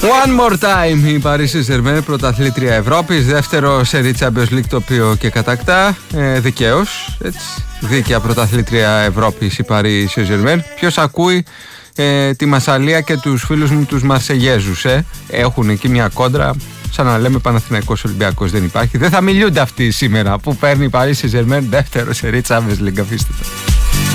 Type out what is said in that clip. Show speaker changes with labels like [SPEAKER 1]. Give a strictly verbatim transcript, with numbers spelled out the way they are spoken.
[SPEAKER 1] One more time η Paris Saint-Germain, πρωταθλήτρια Ευρώπης, δεύτερο σερί Champions League το οποίο και κατακτά, ε, δικαίως, έτσι, δίκαια πρωταθλήτρια Ευρώπης η Paris Saint-Germain. Ποιος ακούει ε, τη Μασσαλία και τους φίλους μου τους Μαρσεγέζους, ε? Έχουν εκεί μια κόντρα, σαν να λέμε Παναθηναϊκός Ολυμπιακός, δεν υπάρχει. Δεν θα μιλούνται αυτοί σήμερα που παίρνει η Paris Saint-Germain δεύτερο σερί Champions League, αφήστε το.